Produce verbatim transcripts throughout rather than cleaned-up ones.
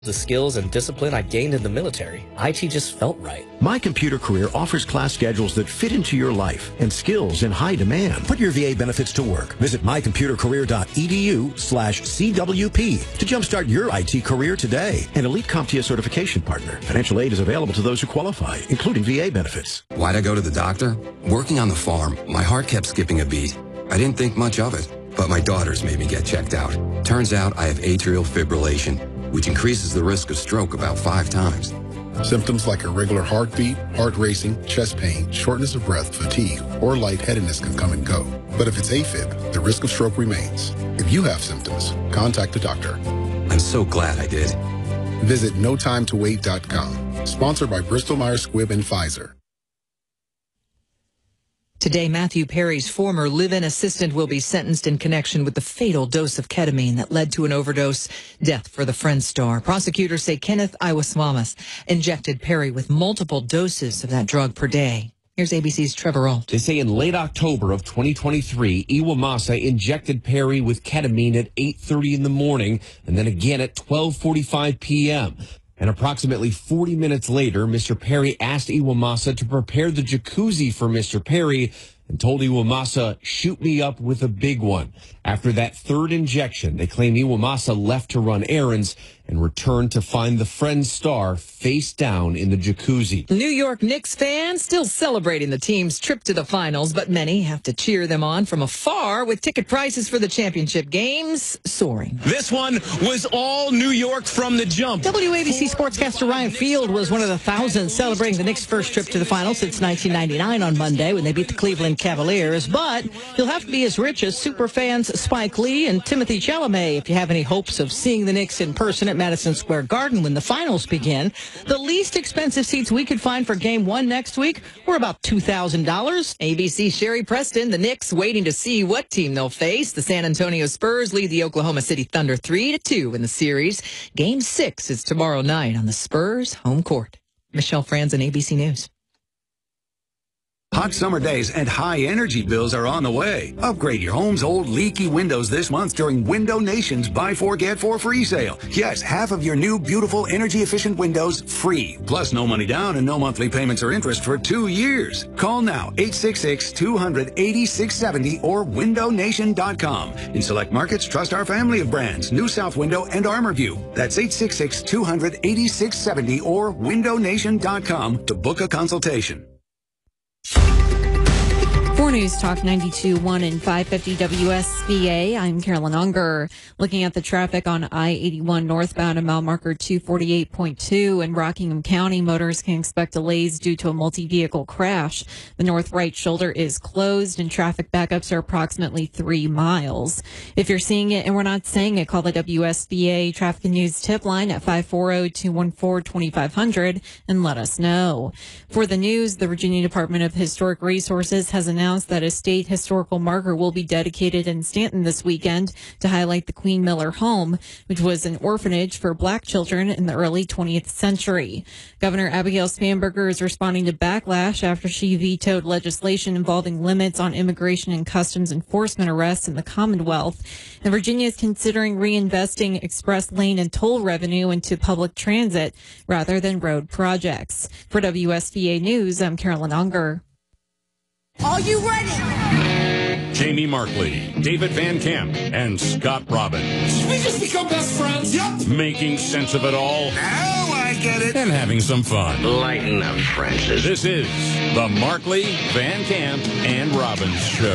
The skills and discipline I gained in the military, I T just felt right. My Computer Career offers class schedules that fit into your life and skills in high demand. Put your V A benefits to work. Visit mycomputercareer.edu slash CWP to jumpstart your I T career today. An Elite CompTIA certification partner. Financial aid is available to those who qualify, including V A benefits. Why'd I go to the doctor? Working on the farm, my heart kept skipping a beat. I didn't think much of it, but my daughters made me get checked out. Turns out I have atrial fibrillation, which increases the risk of stroke about five times. Symptoms like irregular heartbeat, heart racing, chest pain, shortness of breath, fatigue, or lightheadedness can come and go. But if it's AFib, the risk of stroke remains. If you have symptoms, contact a doctor. I'm so glad I did. Visit no time to wait dot com. Sponsored by Bristol Myers Squibb and Pfizer. Today, Matthew Perry's former live-in assistant will be sentenced in connection with the fatal dose of ketamine that led to an overdose death for the Friends star. Prosecutors say Kenneth Iwaswamis injected Perry with multiple doses of that drug per day. Here's A B C's Trevor Ault. They say in late October of twenty twenty-three, Iwamasa injected Perry with ketamine at eight thirty in the morning and then again at twelve forty-five p.m. And approximately forty minutes later, Mister Perry asked Iwamasa to prepare the jacuzzi for Mister Perry and told Iwamasa, shoot me up with a big one. After that third injection, they claim Iwamasa left to run errands and returned to find the Friends star face down in the jacuzzi. New York Knicks fans still celebrating the team's trip to the finals, but many have to cheer them on from afar with ticket prices for the championship games soaring. This one was all New York from the jump. W A B C sportscaster Ryan Field was one of the thousands celebrating the Knicks' first trip to the finals since nineteen ninety-nine on Monday when they beat the Cleveland Cavaliers. But he'll have to be as rich as superfans Spike Lee and Timothy Chalamet if you have any hopes of seeing the Knicks in person at Madison Square Garden when the finals begin. The least expensive seats we could find for game one next week were about two thousand dollars. A B C Sherry Preston, the Knicks waiting to see what team they'll face. The San Antonio Spurs lead the Oklahoma City Thunder three to two in the series. Game six is tomorrow night on the Spurs home court. Michelle Franzen, A B C News. Hot summer days and high energy bills are on the way. Upgrade your home's old leaky windows this month during Window Nation's Buy Four Get Four free sale. Yes, half of your new beautiful energy efficient windows free. Plus no money down and no monthly payments or interest for two years. Call now eight six six, two hundred, eighty-six seventy or window nation dot com. In select markets, trust our family of brands, New South Window and ArmorView. That's eight six six, two hundred, eighty-six seventy or window nation dot com to book a consultation. For News Talk ninety-two point one and five fifty W S B A, I'm Carolyn Unger. Looking at the traffic on I eighty-one northbound at mile marker two forty-eight point two in Rockingham County, motorists can expect delays due to a multi-vehicle crash. The north right shoulder is closed and traffic backups are approximately three miles. If you're seeing it and we're not saying it, call the W S B A Traffic and News tip line at five four zero, two one four, two five zero zero and let us know. For the news, the Virginia Department of Historic Resources has announced that a state historical marker will be dedicated in Stanton this weekend to highlight the Queen Miller Home, which was an orphanage for black children in the early twentieth century. Governor Abigail Spanberger is responding to backlash after she vetoed legislation involving limits on immigration and customs enforcement arrests in the Commonwealth. And Virginia is considering reinvesting express lane and toll revenue into public transit rather than road projects. For W S B A News, I'm Carolyn Unger. Are you ready? Jamie Markley, David Van Camp, and Scott Robbins. We just become best friends. Yep. Making sense of it all. Now I get it. And having some fun. Lighten up, Francis. This is the Markley, Van Camp, and Robbins Show.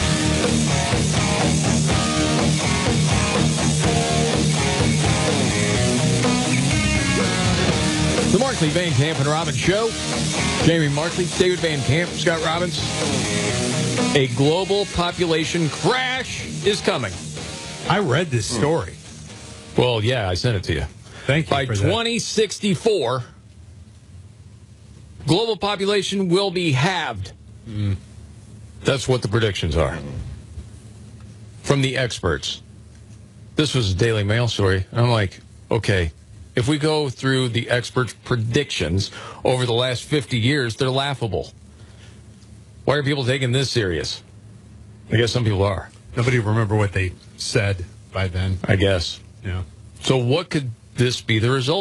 The Markley, Van Camp, and Robbins Show. Jamie Markley, David Van Camp, Scott Robbins. A global population crash is coming. I read this story. Well, yeah, I sent it to you. Thank you. By for twenty sixty-four, that. global population will be halved. Mm. That's what the predictions are from the experts. This was a Daily Mail story. I'm like, okay. If we go through the experts' predictions over the last fifty years, they're laughable. Why are people taking this serious? I guess some people are. Nobody remember what they said by then. I guess. Yeah. So what could this be the result